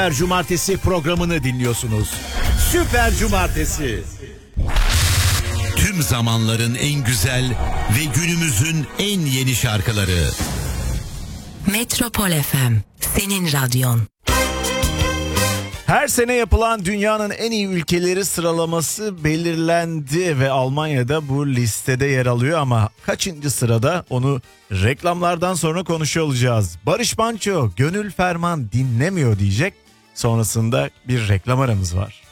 Süper Cumartesi programını dinliyorsunuz. Süper Cumartesi. Tüm zamanların en güzel ve günümüzün en yeni şarkıları. Metropol FM, senin radyon. Her sene yapılan dünyanın en iyi ülkeleri sıralaması belirlendi ve Almanya'da bu listede yer alıyor ama kaçıncı sırada onu reklamlardan sonra konuşuyor olacağız. Barış Manço, Gönül Ferman dinlemiyor diyecek. Sonrasında bir reklam aramız var.